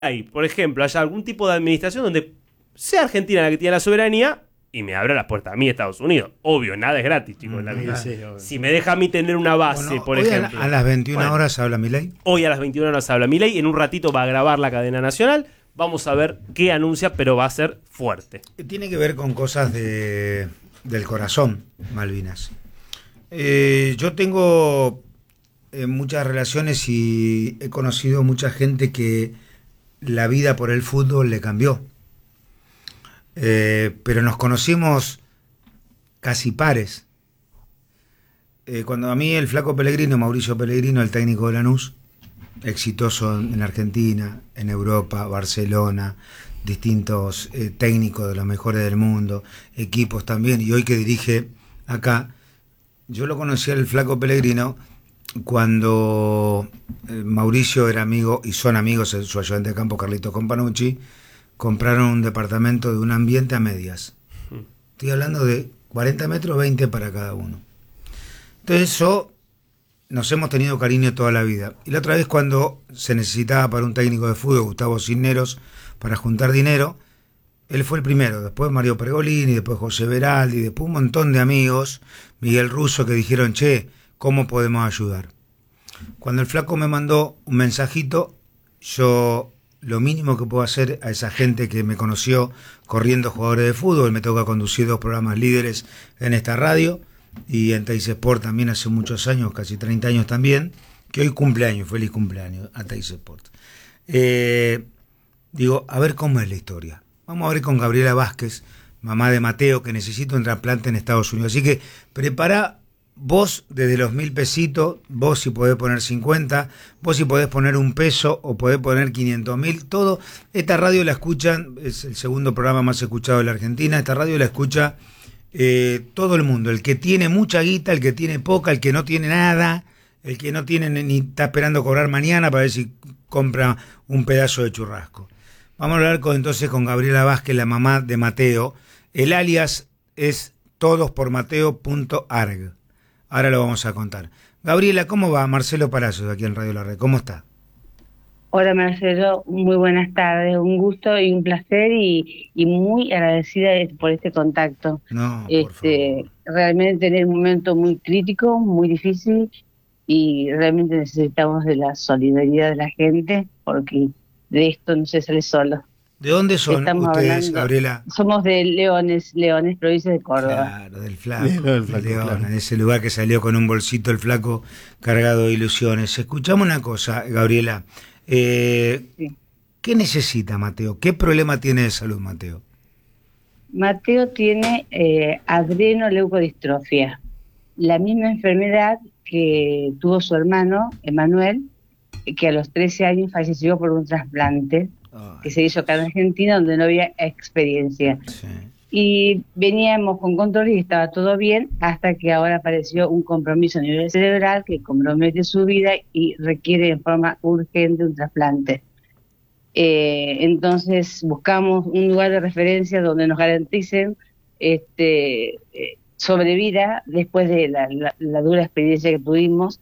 hay, por ejemplo, haya algún tipo de administración donde sea Argentina la que tiene la soberanía y me abra las puertas a mí, Estados Unidos. Obvio, nada es gratis, chicos, en la vida. Sí, obvio. Si me deja a mí tener una base, Bueno, por hoy ejemplo. a las 21 horas habla Milei. Hoy a las 21 horas habla Milei. En un ratito va a grabar la cadena nacional. Vamos a ver qué anuncia, pero va a ser fuerte. Tiene que ver con cosas del corazón, Malvinas. Yo tengo muchas relaciones y he conocido mucha gente que la vida por el fútbol le cambió. Pero nos conocimos casi pares. Cuando a mí el flaco Pellegrino, Mauricio Pellegrino, el técnico de Lanús, exitoso en Argentina, en Europa, Barcelona, distintos técnicos de los mejores del mundo, equipos también, y hoy que dirige acá, yo lo conocí al flaco Pellegrino cuando Mauricio era amigo, y son amigos, su ayudante de campo Carlitos Companucci, compraron un departamento de un ambiente a medias. Estoy hablando de 40 metros, 20 para cada uno. Entonces eso, nos hemos tenido cariño toda la vida. Y la otra vez cuando se necesitaba para un técnico de fútbol, Gustavo Cisneros, para juntar dinero, él fue el primero. Después Mario Pergolini, después José Veraldi, después un montón de amigos, Miguel Russo, que dijeron, che, ¿cómo podemos ayudar? Cuando el flaco me mandó un mensajito, yo lo mínimo que puedo hacer a esa gente que me conoció corriendo jugadores de fútbol, me toca conducir 2 programas líderes en esta radio, y en Teis Sport también hace muchos años, casi 30 años también, que hoy cumpleaños, feliz cumpleaños a Teis Sport. Digo, a ver cómo es la historia. Vamos a ver con Gabriela Vázquez, mamá de Mateo, que necesita un trasplante en Estados Unidos. Así que prepara vos desde los 1.000 pesitos, vos si podés poner 50, vos si podés poner un peso o podés poner 500.000, todo. Esta radio la escuchan, es el segundo programa más escuchado de la Argentina, esta radio la escucha todo el mundo, el que tiene mucha guita, el que tiene poca, el que no tiene nada, el que no tiene ni está esperando cobrar mañana para ver si compra un pedazo de churrasco. Vamos a hablar entonces con Gabriela Vázquez, la mamá de Mateo. El alias es todospormateo.arg. Ahora lo vamos a contar. Gabriela, ¿cómo va? Marcelo Palacios, aquí en Radio La Red. ¿Cómo está? Hola Marcelo, muy buenas tardes, un gusto y un placer y muy agradecida por este contacto. No, por favor. Realmente tener un momento muy crítico, muy difícil y realmente necesitamos de la solidaridad de la gente porque de esto no se sale solo. ¿De dónde son Estamos ustedes, hablando, Gabriela? Somos de Leones, provincia de Córdoba. Claro, del flaco, Del flaco, León, claro. en ese lugar que salió con un bolsito el flaco cargado de ilusiones. Escuchamos una cosa, Gabriela. Sí. ¿Qué necesita Mateo? ¿Qué problema tiene de salud, Mateo? Mateo tiene adrenoleucodistrofia, la misma enfermedad que tuvo su hermano, Emanuel, que a los 13 años falleció por un trasplante que se hizo acá en Argentina, donde no había experiencia. Sí. Y veníamos con control y estaba todo bien, hasta que ahora apareció un compromiso a nivel cerebral que compromete su vida y requiere en forma urgente un trasplante. Entonces buscamos un lugar de referencia donde nos garanticen sobrevida después de la dura experiencia que tuvimos.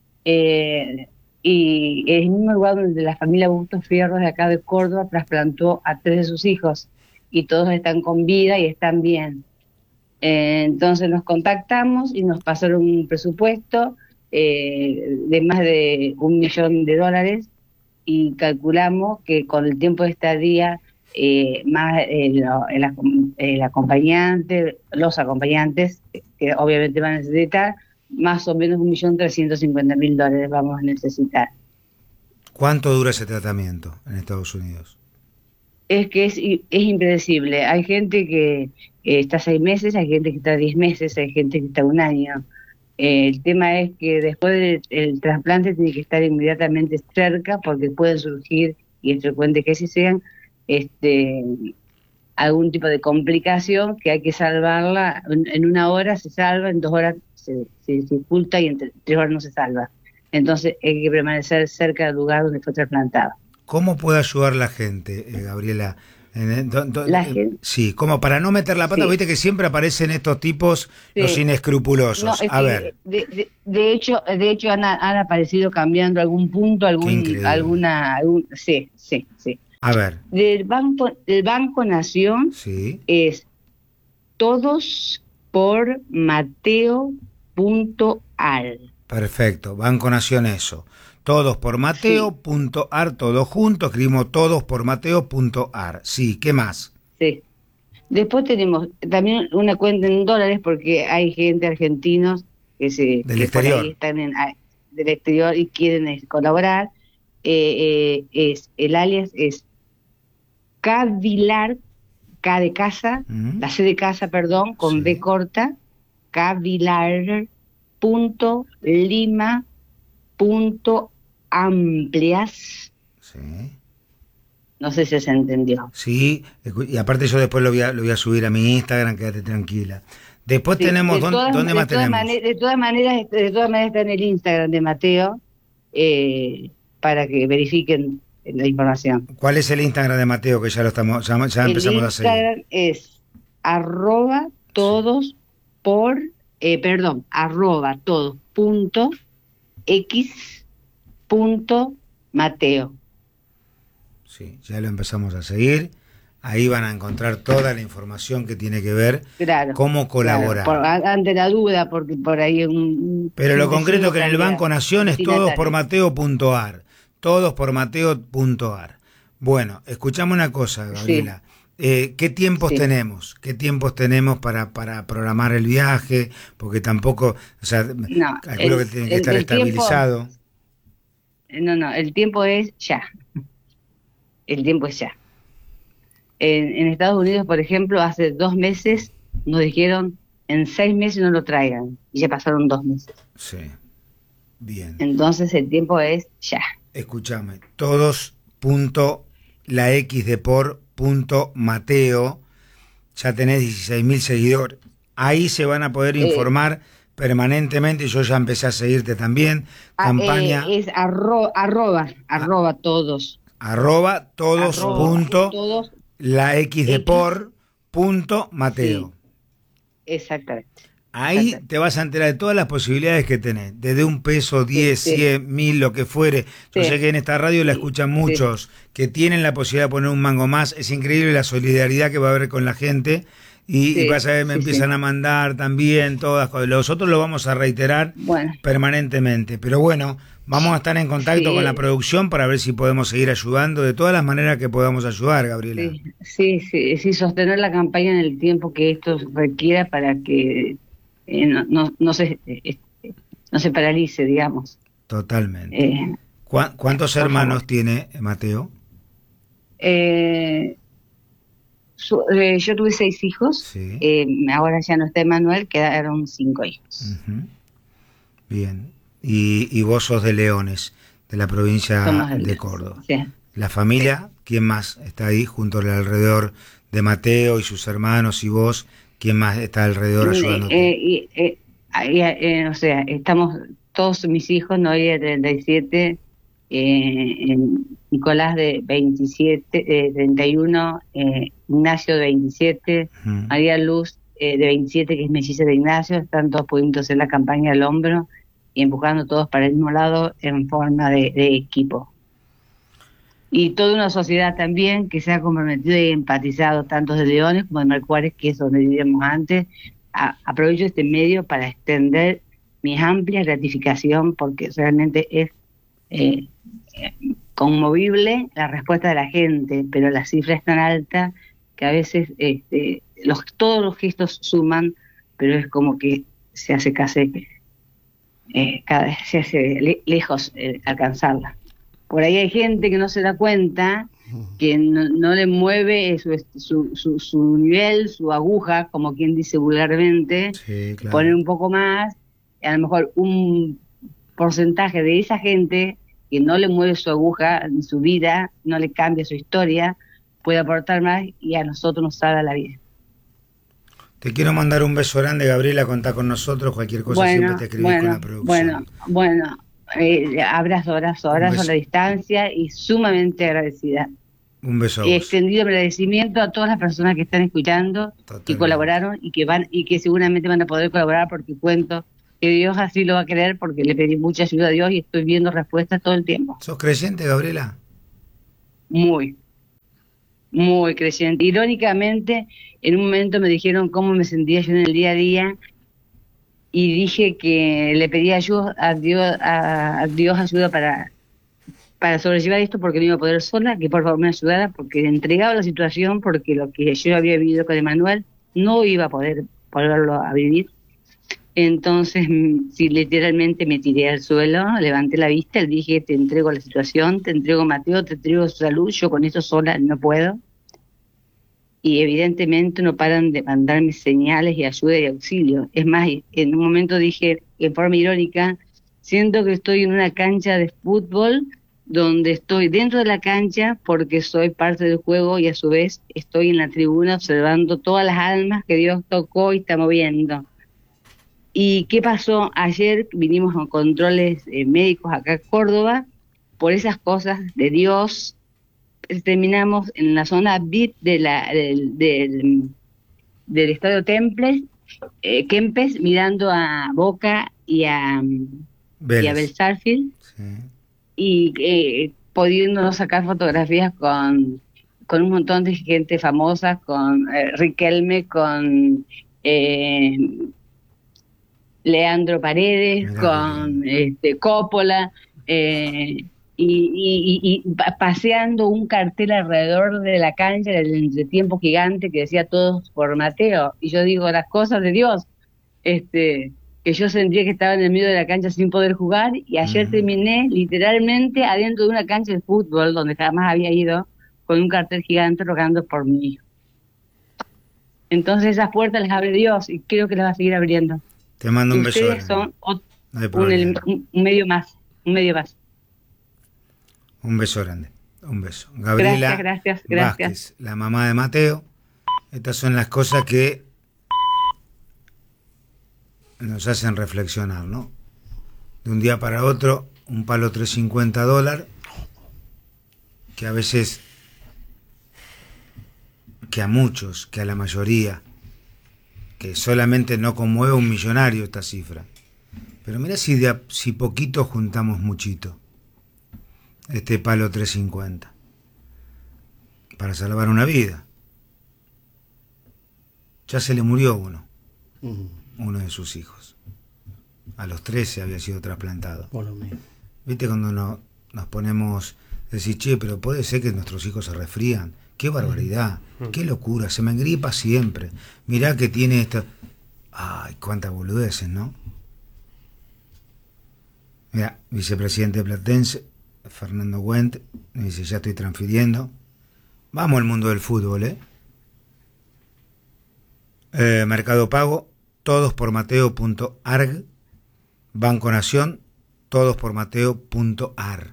Y es el mismo lugar donde la familia Bustos Fierros de acá de Córdoba trasplantó a 3 de sus hijos y todos están con vida y están bien. Entonces nos contactamos y nos pasaron un presupuesto de más de $1.000.000 y calculamos que con el tiempo de estadía más el acompañante, los acompañantes que obviamente van a necesitar, más o menos $1.350.000 vamos a necesitar. ¿Cuánto dura ese tratamiento en Estados Unidos? Es que es impredecible. Hay gente que está 6 meses, hay gente que está 10 meses, hay gente que está 1 año. El tema es que después del trasplante tiene que estar inmediatamente cerca porque pueden surgir, y es frecuente que así sean, algún tipo de complicación que hay que salvarla. En 1 hora se salva, en 2 horas se oculta y en 3 horas no se salva. Entonces hay que permanecer cerca del lugar donde fue trasplantado. ¿Cómo puede ayudar la gente, Gabriela? La gente, sí, como para no meter la pata, sí. Viste que siempre aparecen estos tipos, Sí. los inescrupulosos. No, A ver. De hecho han aparecido cambiando algún punto, Qué increíble. sí. A ver, Del Banco Nación sí. es todos por mateo.ar. Perfecto, Banco Nación eso. Todos por Sí, Mateo.ar, todo junto, escribimos todos por Mateo.ar. Sí, ¿qué más? sí. Después tenemos también una cuenta en dólares porque hay gente argentinos Del que por ahí exterior. están del exterior y quieren colaborar. El alias es Cavilar, K de casa, ¿Mm? la C de casa, perdón, con B Sí, corta, cavilar.lima.amplias. sí. No sé si se entendió. Sí, y aparte yo después lo voy a subir a mi Instagram, quédate tranquila. Después Sí, tenemos, ¿dónde más tenemos? de todas maneras está en el Instagram de Mateo, para que verifiquen la información. ¿Cuál es el Instagram de Mateo? Que ya lo estamos, ya El empezamos a seguir. Instagram es arroba Sí, todos por, arroba todos punto x punto Mateo. sí, ya lo empezamos a seguir. Ahí van a encontrar toda la información que tiene que ver Claro, cómo claro, colaborar. ante la duda, porque por ahí Pero lo un concreto vecino que en el cambia Banco Nación es todos por destinatario. Mateo.ar. Todos por Mateo.ar. Bueno, escuchame una cosa, Sí, Gabriela. ¿Qué tiempos sí. tenemos? ¿Qué tiempos tenemos para programar el viaje? Porque tampoco, o sea, No, calculo que tiene que estar el tiempo, estabilizado. no, el tiempo es ya. El tiempo es ya. En Estados Unidos, por ejemplo, hace 2 meses nos dijeron en 6 meses no lo traigan. Y ya pasaron 2 meses. Sí, bien. Entonces el tiempo es ya. Escúchame, todos punto la X de por punto Mateo, ya tenés 16.000 seguidores. Ahí se van a poder Eh, informar permanentemente. Yo ya empecé a seguirte también. Campaña es arroba todos. arroba todos Arroba punto todos la X de X. por punto Sí, Mateo. exactamente. Ahí Exactamente. te vas a enterar de todas las posibilidades que tenés, desde un peso, Sí, 10, sí, 100, 1000, lo que fuere. Yo sé sí, que en esta radio la sí, escuchan sí. muchos que tienen la posibilidad de poner un mango más. Es increíble la solidaridad que va a haber con la gente. Y Sí, vas a ver, me sí, sí. empiezan a mandar también todas. Los otros lo vamos a reiterar Bueno, permanentemente. Pero bueno, vamos a estar en contacto con la sí, producción para ver si podemos seguir ayudando de todas las maneras que podamos ayudar, Gabriela. sí, sostener la campaña en el tiempo que esto requiera para que no se paralice, digamos. Totalmente. Eh, ¿Cuántos por favor. hermanos tiene Mateo? Eh, yo tuve 6 hijos, Sí. ahora ya no está Emanuel, quedaron 5 hijos. Ujú. Bien. Y vos sos de Leones, de la provincia Somos de el, Córdoba. sí, La sí. familia, ¿quién más está ahí junto alrededor de Mateo y sus hermanos y vos? ¿Quién más está alrededor ayudándote? O sea, estamos todos mis hijos, Noelia de 37, Nicolás de 27, 31, Ignacio de 27, Ujú. María Luz de 27, que es melliza de Ignacio, están todos pudiendo hacer la campaña al hombro y empujando todos para el mismo lado en forma de equipo. Y toda una sociedad también que se ha comprometido y empatizado, tanto de Leones como de Mercuares, que es donde vivíamos antes. Aprovecho este medio para extender mi amplia gratificación porque realmente es eh, conmovible la respuesta de la gente, pero la cifra es tan alta que a veces todos los gestos suman, pero es como que se hace casi, cada vez se hace lejos alcanzarla. Por ahí hay gente que no se da cuenta, que no le mueve su nivel, su aguja, como quien dice vulgarmente, Sí, poner claro. un poco más, a lo mejor un porcentaje de esa gente que no le mueve su aguja en su vida, no le cambia su historia, puede aportar más y a nosotros nos salva la vida. Te quiero mandar un beso grande, Gabriela, contá con nosotros, cualquier cosa siempre te Bueno, escribís con la bueno, bueno, producción. bueno. Abrazo Un a la beso, distancia y sumamente agradecida. un beso a He vos. extendido mi agradecimiento a todas las personas que están escuchando, que Totalmente. colaboraron y que seguramente van a poder colaborar porque cuento que Dios así lo va a querer porque le pedí mucha ayuda a Dios y estoy viendo respuestas todo el tiempo. ¿Sos creyente, Gabriela? Muy. muy creyente. Irónicamente, en un momento me dijeron cómo me sentía yo en el día a día y dije que le pedía ayuda a Dios ayuda para sobrellevar esto porque no iba a poder sola, que por favor me ayudara porque entregaba la situación porque lo que yo había vivido con Emanuel no iba a poder volverlo a vivir. Entonces, sí, literalmente me tiré al suelo, levanté la vista, le dije, te entrego la situación, te entrego Mateo, te entrego su salud, yo con esto sola no puedo. Y evidentemente no paran de mandarme señales y ayuda y auxilio. Es más, en un momento dije, en forma irónica, siento que estoy en una cancha de fútbol donde estoy dentro de la cancha porque soy parte del juego y a su vez estoy en la tribuna observando todas las almas que Dios tocó y está moviendo. ¿Y qué pasó? Ayer vinimos a controles médicos acá en Córdoba, por esas cosas de Dios, terminamos en la zona VIP del Estadio Kempes, mirando a Boca y a Belsarsfield, Sí. y pudiendo sacar fotografías con un montón de gente famosa, con Riquelme, con Leandro Paredes, Mirá, con Coppola, y paseando un cartel alrededor de la cancha del entretiempo gigante que decía todos por Mateo. Y yo digo, las cosas de Dios, que yo sentía que estaba en el medio de la cancha sin poder jugar, y ayer terminé literalmente adentro de una cancha de fútbol donde jamás había ido, con un cartel gigante rogando por mi hijo. Entonces esas puertas las abre Dios y creo que las va a seguir abriendo. Te mando un beso. Ustedes son No hay problema. un medio más. Un beso grande. Un beso. Gabriela Gracias. Vázquez, la mamá de Mateo. Estas son las cosas que nos hacen reflexionar, ¿no? De un día para otro, un palo $350, que a veces, que a muchos, que a la mayoría, que solamente no conmueve a un millonario esta cifra. Pero mira si poquito juntamos muchito. Este palo 350 para salvar una vida. Ya se le murió uno de sus hijos. A los 13 había sido trasplantado. Por lo mismo. ¿Viste cuando nos ponemos a decir, che, pero puede ser que nuestros hijos se resfrían? ¡Qué barbaridad! ¡Qué locura! Se me engripa siempre. Mirá que tiene esta... ¡Ay, cuántas boludeces!, ¿no? Mira, vicepresidente platense, Fernando Wendt, me dice, ya estoy transfiriendo. Vamos al mundo del fútbol, ¿eh? Mercado Pago, todospormateo.arg. Banco Nación, todospormateo.ar.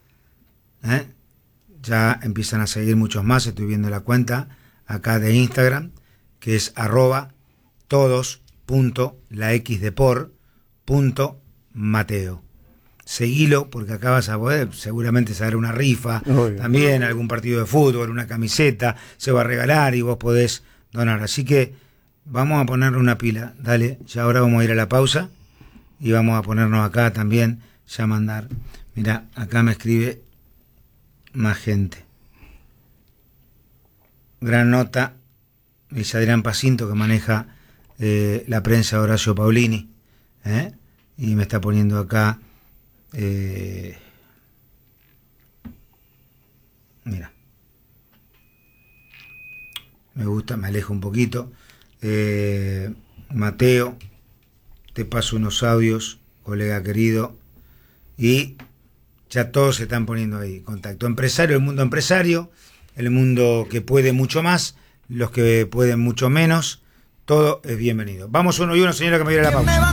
Ya empiezan a seguir muchos más, estoy viendo la cuenta acá de Instagram, que es @todos.laxdepor.mateo. Seguilo, porque acá vas a poder seguramente saber una rifa, también algún partido de fútbol, una camiseta, se va a regalar y vos podés donar. Así que vamos a ponerle una pila, dale, ya ahora vamos a ir a la pausa y vamos a ponernos acá también, ya a mandar. Mirá, acá me escribe más gente. Gran nota, dice Adrián Pacinto, que maneja la prensa de Horacio Paulini, y me está poniendo acá, mira, me gusta, me alejo un poquito. Mateo, te paso unos audios, colega querido, y ya todos se están poniendo ahí. Contacto empresario, el mundo empresario, el mundo que puede mucho más, los que pueden mucho menos, todo es bienvenido. Vamos uno y uno, señora, que me viene la pausa.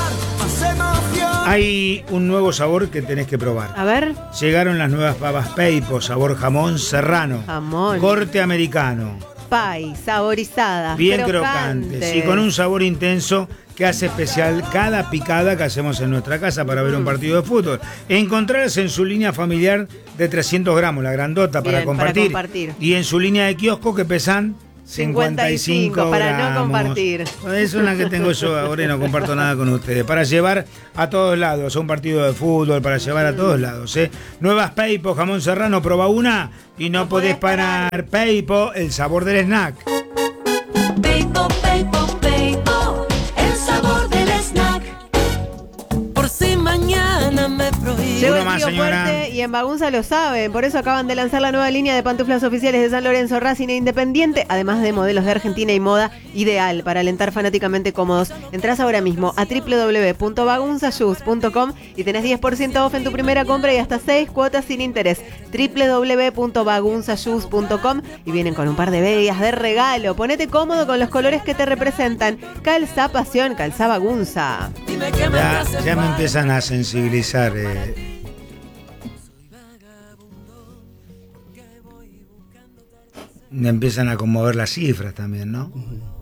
Hay un nuevo sabor que tenés que probar. A ver. Llegaron las nuevas papas Peipo, sabor jamón serrano. Jamón. Corte americano. Pay, saborizadas. Bien crocantes y con un sabor intenso que hace especial cada picada que hacemos en nuestra casa para ver un partido de fútbol. Encontrarlas en su línea familiar de 300 gramos, la grandota, Bien, para compartir. Y en su línea de kiosco que pesan 55 para gramos. no compartir. Es una que tengo yo ahora y no comparto nada con ustedes. Para llevar a todos lados, a un partido de fútbol, para llevar a todos lados. Nuevas Peipo, jamón serrano, proba una y no podés parar. Peipo, el sabor del snack. Peipo, Peipo, Peipo, el sabor del snack. Por si mañana me prohíben. Llegó Uno el más, tío señora. fuerte y en Bagunza lo saben. Por eso acaban de lanzar la nueva línea de pantuflas oficiales de San Lorenzo, Racing e Independiente, además de modelos de Argentina y moda, ideal para alentar fanáticamente cómodos. Entrás ahora mismo a www.bagunzashoes.com y tenés 10% off en tu primera compra y hasta 6 cuotas sin interés. www.bagunzashoes.com y vienen con un par de medias de regalo. Ponete cómodo con los colores que te representan. Calza pasión, calza Bagunza. Dime que me hace Ya me mal. empiezan a sensibilizar. Me empiezan a conmover las cifras también, ¿no?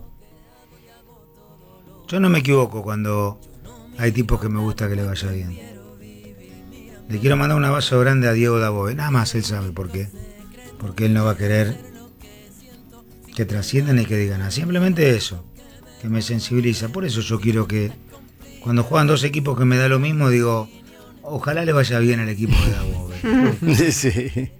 Yo no me equivoco cuando hay tipos que me gusta que le vaya bien. Le quiero mandar un abrazo grande a Diego Davoe. Nada más él sabe por qué. Porque él no va a querer que trasciendan y que digan nada. Simplemente eso, que me sensibiliza. Por eso yo quiero que cuando juegan dos equipos que me da lo mismo, digo, ojalá le vaya bien al equipo de Davoe. Sí.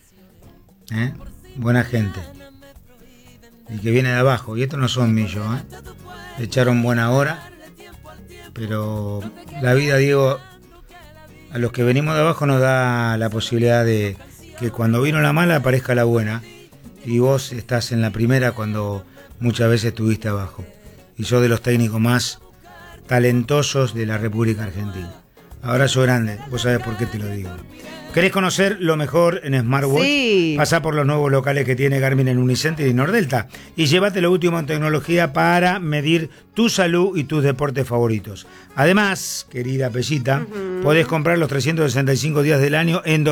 Buena gente. Y que viene de abajo. Y estos no son millos, Le echaron buena hora. Pero la vida, Diego, a los que venimos de abajo nos da la posibilidad de que cuando vino la mala aparezca la buena. Y vos estás en la primera cuando muchas veces estuviste abajo. Y sos de los técnicos más talentosos de la República Argentina. Abrazo grande. Vos sabés por qué te lo digo. ¿Querés conocer lo mejor en Smartwatch? Sí. Pasá por los nuevos locales que tiene Garmin en Unicenter y Nordelta y llévate lo último en tecnología para medir tu salud y tus deportes favoritos. Además, querida Pellita, podés comprar los 365 días del año en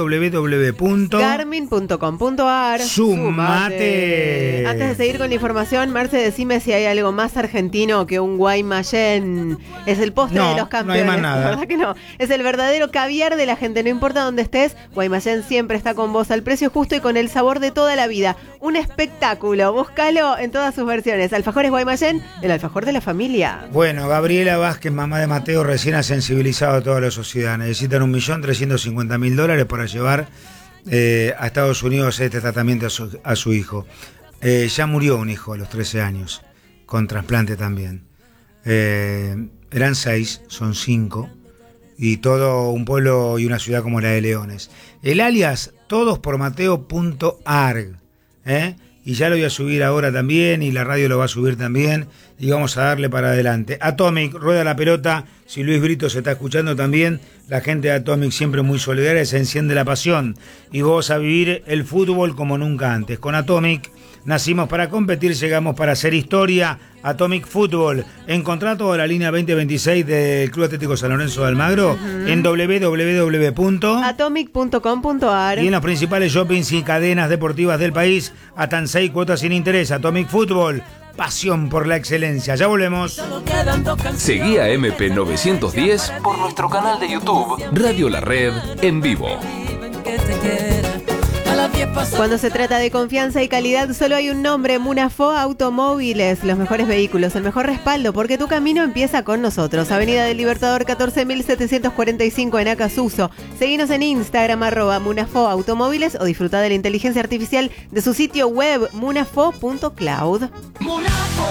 Garmin.com.ar. Sumate. Antes de seguir con la información, Marce, decime si hay algo más argentino que un Guaymallén. Es el postre No, de los no hay campeones. más nada. La verdad que no. Es el verdadero caviar de la gente. No importa dónde estés, Guaymallén siempre está con vos al precio justo y con el sabor de toda la vida. Un espectáculo. Búscalo en todas sus versiones. Alfajores Guaymallén, el alfajor de la familia. Bueno, Gabriela Vázquez, mamá de Mateo, recién ha sensibilizado a toda la sociedad. Necesitan $1.350.000 para llevar a Estados Unidos este tratamiento a su hijo. Ya murió un hijo a los 13 años, con trasplante también. Eran 6, son 5, y todo un pueblo y una ciudad como la de Leones. El alias todospormateo.arg, y ya lo voy a subir ahora también, y la radio lo va a subir también, y vamos a darle para adelante. Atomic, rueda la pelota. Si Luis Brito se está escuchando también, la gente de Atomic siempre muy solidaria, se enciende la pasión y vos a vivir el fútbol como nunca antes. Con Atomic nacimos para competir, llegamos para hacer historia. Atomic Fútbol. Encontrá toda la línea 2026 del Club Atlético San Lorenzo de Almagro en Atomic.com.ar. y en los principales shoppings y cadenas deportivas del país. Hasta 6 cuotas sin interés. Atomic Fútbol. Pasión por la excelencia. Ya volvemos. Solo quedan 2 canciones. Seguí a MP910 por nuestro canal de YouTube Radio La Red en vivo. Que te quiera. A las 10 pasan. Cuando se trata de confianza y calidad, solo hay un nombre: Munafó Automóviles. Los mejores vehículos, el mejor respaldo, porque tu camino empieza con nosotros. Avenida del Libertador 14.745 en Acasuso. Seguinos en Instagram @Munafó Automóviles o disfruta de la inteligencia artificial de su sitio web munafó.cloud. Munafo